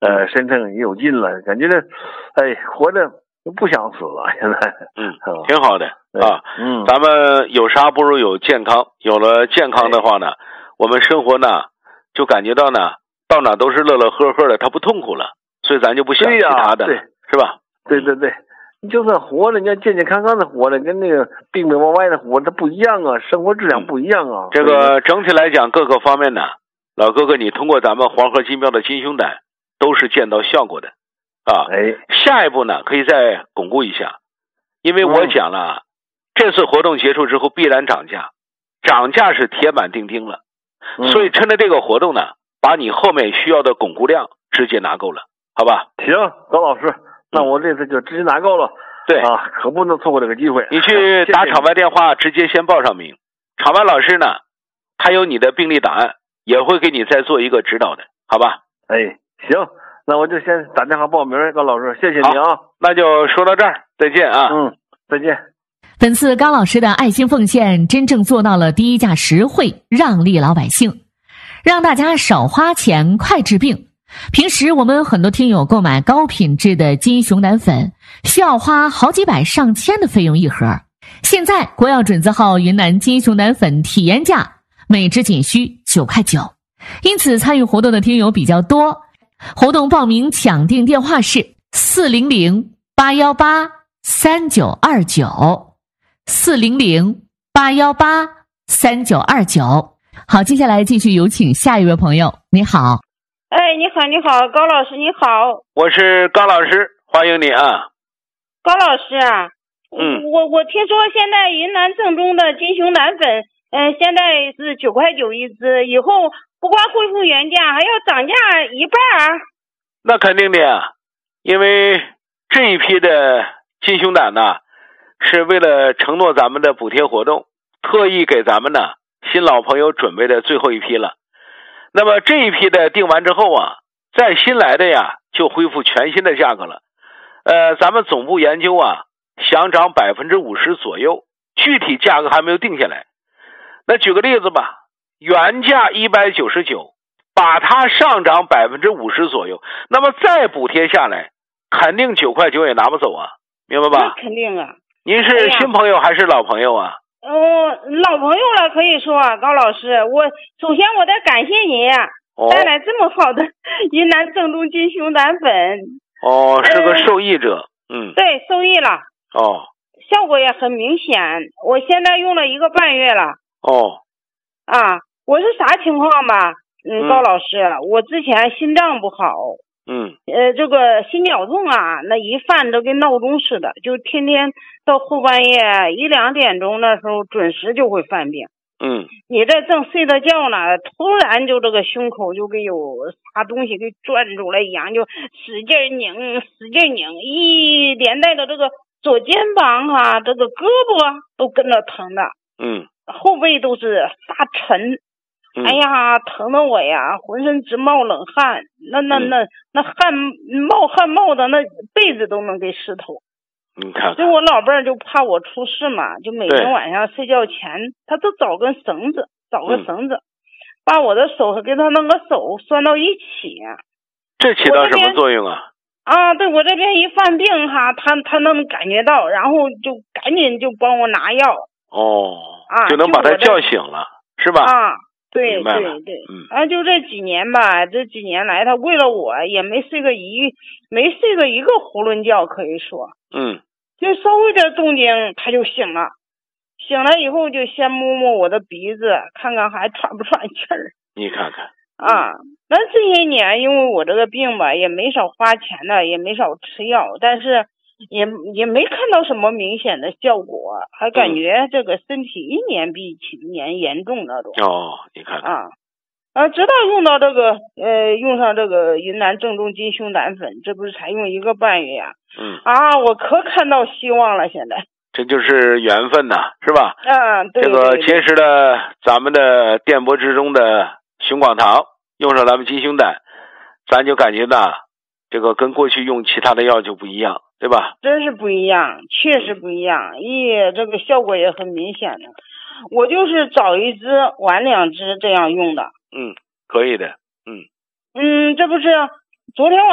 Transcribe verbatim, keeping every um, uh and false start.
呃，身上也有劲了，感觉这，哎，活着不想死了，现在， 嗯，挺好的啊， 嗯， 咱们有啥不如有健康，有了健康的话呢，我们生活呢就感觉到呢，到哪都是乐乐呵呵的，他不痛苦了，所以咱就不想其他的， 对， 是吧？ 对对对，你就算活着，你要健健康康的活着，跟那个病病歪歪的活着，它不一样啊，生活质量不一样啊。 这个整体来讲，各个方面呢，老哥哥，你通过咱们黄河金标的金胸胆都是见到效果的啊。 哎， 下一步呢，可以再巩固一下，因为我讲了，嗯、这次活动结束之后必然涨价，涨价是铁板钉钉了，嗯、所以趁着这个活动呢，把你后面需要的巩固量直接拿够了，好吧？ 行，高老师，那我这次就直接拿够了。 对啊，可不能错过这个机会。 你去打场外电话，直接先报上名，场外老师呢，他有你的病历档案，也会给你再做一个指导的，好吧？ 哎，行，那我就先打电话报名，高老师，谢谢你啊。 那就说到这儿，再见啊。 嗯，再见。 本次高老师的爱心奉献，真正做到了低价实惠，让利老百姓，让大家少花钱，快治病。平时我们很多听友购买高品质的金熊胆粉，需要花好几百上千的费用一盒。现在国药准字号云南金熊胆粉体验价每支仅需九块九，因此参与活动的听友比较多。活动报名抢订电话是四零零八幺八三九二九，四零零八幺八三九二九。好，接下来继续有请下一位朋友。你好。 哎，你好，你好，高老师，你好， 我是高老师，欢迎你啊。 高老师啊， 嗯， 我我听说现在云南正宗的金熊胆粉，嗯、呃，现在是九块九一支，以后不光恢复原价，还要涨价一半啊。 那肯定的呀，因为这一批的金熊胆呢，是为了承诺咱们的补贴活动，特意给咱们呢新老朋友准备的最后一批了。那么这一批的定完之后啊，再新来的呀就恢复全新的价格了。呃，咱们总部研究啊，想涨百分之五十左右，具体价格还没有定下来。那举个例子吧，原价一百九十九，把它上涨百分之五十左右，那么再补贴下来，肯定九块九也拿不走啊，明白吧？ 那肯定啊。 您是新朋友还是老朋友啊？ 哦，老朋友了，可以说啊，高老师，我首先我得感谢您啊， 哦、 带来这么好的云南正宗金熊胆粉。 哦，是个受益者，呃、嗯， 对，受益了。 哦， 效果也很明显，我现在用了一个半月了。 哦， 啊，我是啥情况吧？嗯，高老师，嗯、我之前心脏不好。 嗯， 呃，这个心绞痛啊，那一犯都跟闹钟似的，就天天到后半夜一两点钟的时候，准时就会犯病。 嗯， 你这正睡着觉呢，突然就这个胸口就跟有啥东西给攥住了一样，就使劲拧，使劲拧，一连带的这个左肩膀啊，这个胳膊都跟着疼的。 嗯， 后背都是发沉。哎呀，疼得我呀，浑身直冒冷汗，那那那那汗冒汗冒的那被子都能给湿透。 你看， 所以我老伴儿就怕我出事嘛，就每天晚上睡觉前，他都找根绳子，找个绳子，嗯、把我的手和给他那个手拴到一起。 这起到什么作用啊？ 啊，对，我这边一犯病哈，他他能感觉到，然后就赶紧就帮我拿药。 哦， 啊， 就能把他叫醒了，是吧？ 啊。对对对， 嗯， 啊，就这几年吧，这几年来，他为了我也没睡个一，没睡个一个囫囵觉，可以说， 嗯， 就稍微点动静他就醒了，醒了以后就先摸摸我的鼻子，看看还喘不喘气儿。 你看看啊，那这些年因为我这个病吧，也没少花钱的，也没少吃药，但是。也也没看到什么明显的效果，还感觉这个身体一年比一年严重那种。 哦，你看看啊啊，直到用到这个呃，用上这个云南正宗金熊胆粉，这不是才用一个半月呀？ 嗯啊，我可看到希望了，现在。 这就是缘分呐，是吧？ 嗯，对。 这个结识了咱们的电波之中的熊广糖，用上咱们金熊胆，咱就感觉到这个跟过去用其他的药就不一样。对吧？ 真是不一样，确实不一样。咦，这个效果也很明显的。我就是早一支晚两支这样用的。 嗯，可以的。嗯嗯，这不是昨天晚